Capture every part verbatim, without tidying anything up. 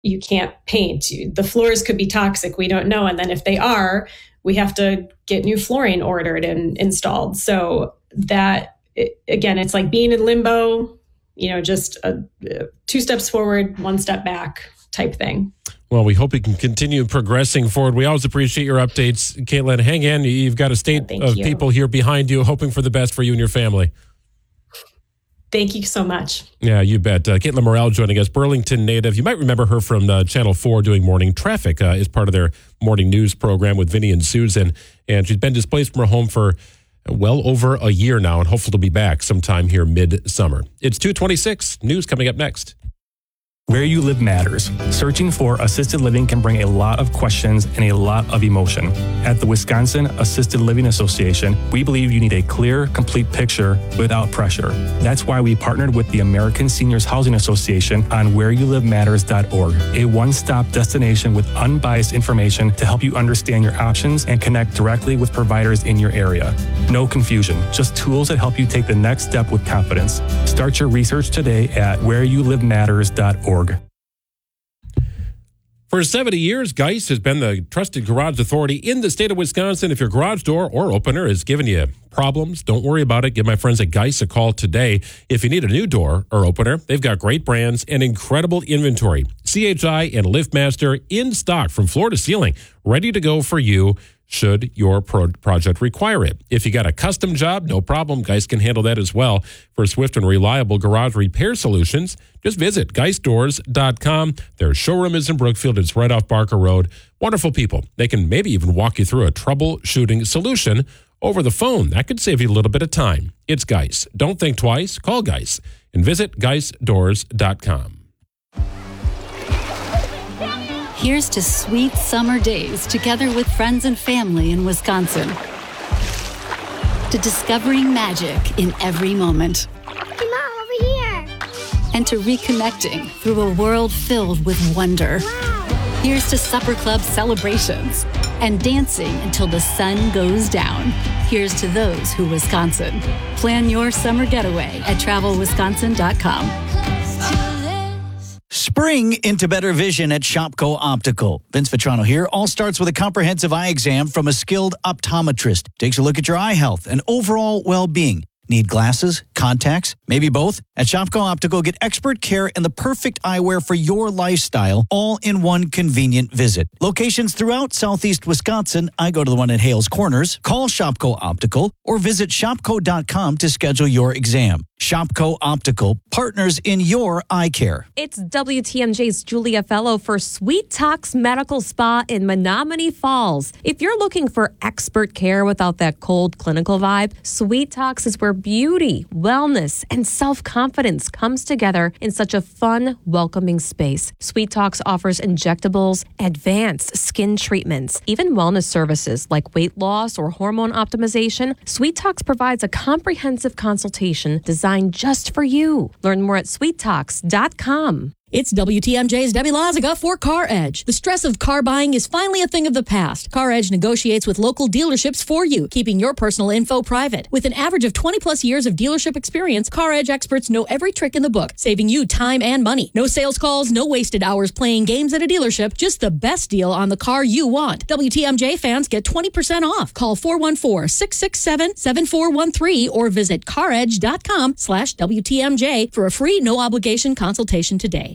you can't paint. The floors could be toxic. We don't know. And then if they are, we have to get new flooring ordered and installed. So that, it, again, it's like being in limbo, you know, just a, a two steps forward, one step back type thing. Well, we hope we can continue progressing forward. We always appreciate your updates. Caitlin, hang in. You've got a state yeah, of you. people here behind you, hoping for the best for you and your family. Thank you so much. Yeah, you bet. Uh, Caitlin Morrell joining us, Burlington native. You might remember her from uh, Channel four doing Morning Traffic uh, as part of their morning news program with Vinny and Susan. And she's been displaced from her home for well over a year now and hopeful to be back sometime here mid-summer. It's two twenty-six. News coming up next. Where you live matters. Searching for assisted living can bring a lot of questions and a lot of emotion. At the Wisconsin Assisted Living Association, we believe you need a clear, complete picture without pressure. That's why we partnered with the American Seniors Housing Association on where you live matters dot org, a one-stop destination with unbiased information to help you understand your options and connect directly with providers in your area. No confusion, just tools that help you take the next step with confidence. Start your research today at where you live matters dot org. For seventy years, Geist has been the trusted garage authority in the state of Wisconsin. If your garage door or opener is giving you problems, don't worry about it. Give my friends at Geist a call today. If you need a new door or opener, they've got great brands and incredible inventory. C H I and LiftMaster in stock from floor to ceiling, ready to go for you should your pro- project require it. If you got a custom job, no problem. Geist can handle that as well. For swift and reliable garage repair solutions, just visit geist doors dot com. Their showroom is in Brookfield. It's right off Barker Road. Wonderful people. They can maybe even walk you through a troubleshooting solution over the phone. That could save you a little bit of time. It's Geist. Don't think twice. Call Geist and visit geist doors dot com. Here's to sweet summer days together with friends and family in Wisconsin. To discovering magic in every moment. Hey, Mom, over here. And to reconnecting through a world filled with wonder. Wow. Here's to supper club celebrations and dancing until the sun goes down. Here's to those who Wisconsin. Plan your summer getaway at travel wisconsin dot com. Spring into better vision at Shopko Optical. Vince Vitrano here. All starts with a comprehensive eye exam from a skilled optometrist. Takes a look at your eye health and overall well-being. Need glasses, contacts, maybe both? At Shopko Optical, get expert care and the perfect eyewear for your lifestyle, all in one convenient visit. Locations throughout southeast Wisconsin. I go to the one at Hales Corners. Call Shopko Optical or visit shopko dot com to schedule your exam. Shopko Optical, partners in your eye care. It's W T M J's Julia Fellow for Sweet Talks Medical Spa in Menominee Falls. If you're looking for expert care without that cold clinical vibe, Sweet Talks is where beauty, wellness, and self-confidence comes together in such a fun, welcoming space. Sweet Talks offers injectables, advanced skin treatments, even wellness services like weight loss or hormone optimization. Sweet Talks provides a comprehensive consultation designed just for you. Learn more at sweet talks dot com. It's W T M J's Debbie Loziga for Car Edge. The stress of car buying is finally a thing of the past. Car Edge negotiates with local dealerships for you, keeping your personal info private. With an average of twenty plus years of dealership experience, Car Edge experts know every trick in the book, saving you time and money. No sales calls, no wasted hours playing games at a dealership, just the best deal on the car you want. W T M J fans get twenty percent off. Call four one four, six six seven, seven four one three or visit car edge dot com slash W T M J for a free no obligation consultation today.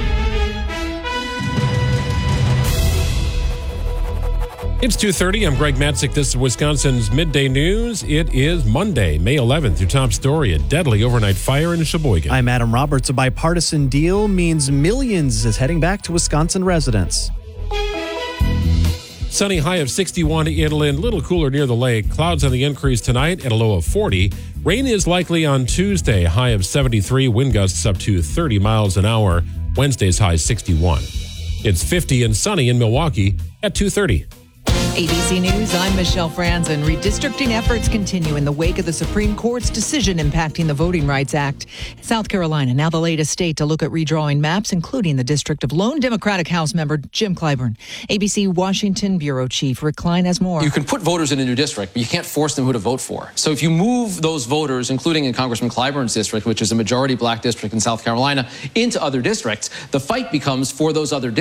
It's two thirty. I'm Greg Matzik. This is Wisconsin's Midday News. It is Monday, May eleventh. Your top story, a deadly overnight fire in Sheboygan. I'm Adam Roberts. A bipartisan deal means millions is heading back to Wisconsin residents. Sunny high of sixty-one in Inland, a little cooler near the lake. Clouds on the increase tonight at a low of forty. Rain is likely on Tuesday, high of seventy-three. Wind gusts up to thirty miles an hour. Wednesday's high sixty-one. It's fifty and sunny in Milwaukee at two thirty. A B C News, I'm Michelle Franzen. Redistricting efforts continue in the wake of the Supreme Court's decision impacting the Voting Rights Act. South Carolina, now the latest state to look at redrawing maps, including the district of lone Democratic House member Jim Clyburn. A B C Washington Bureau Chief Rick Klein has more. You can put voters in a new district, but you can't force them who to vote for. So if you move those voters, including in Congressman Clyburn's district, which is a majority black district in South Carolina, into other districts, the fight becomes for those other districts.